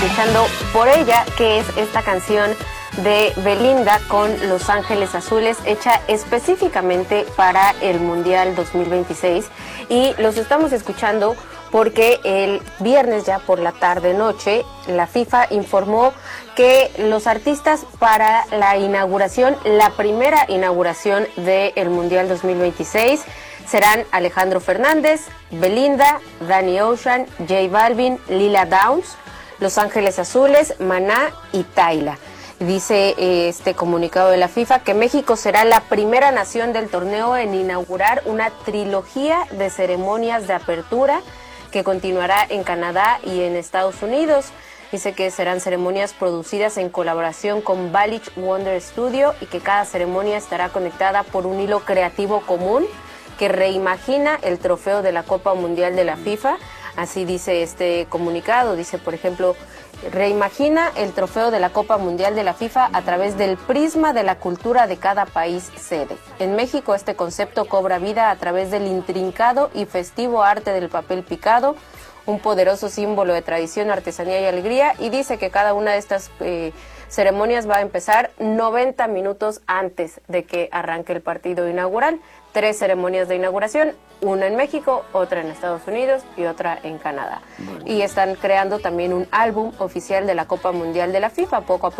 Escuchando Por Ella, que es esta canción de Belinda con Los Ángeles Azules, hecha específicamente para el Mundial 2026. Y los estamos escuchando porque el viernes ya por la tarde-noche, la FIFA informó que los artistas para la inauguración, la primera inauguración del Mundial 2026, serán Alejandro Fernández, Belinda, Danny Ocean, J Balvin, Lila Downs, Los Ángeles Azules, Maná y Tayla. Dice este comunicado de la FIFA que México será la primera nación del torneo en inaugurar una trilogía de ceremonias de apertura que continuará en Canadá y en Estados Unidos. Dice que serán ceremonias producidas en colaboración con Balich Wonder Studio y que cada ceremonia estará conectada por un hilo creativo común que reimagina el trofeo de la Copa Mundial de la FIFA. Así dice este comunicado, dice, por ejemplo, reimagina el trofeo de la Copa Mundial de la FIFA a través del prisma de la cultura de cada país sede. En México este concepto cobra vida a través del intrincado y festivo arte del papel picado, un poderoso símbolo de tradición, artesanía y alegría, y dice que cada una de estas ceremonias va a empezar 90 minutos antes de que arranque el partido inaugural. 3 ceremonias de inauguración, una en México, otra en Estados Unidos y otra en Canadá. Bueno. Y están creando también un álbum oficial de la Copa Mundial de la FIFA. Poco a poco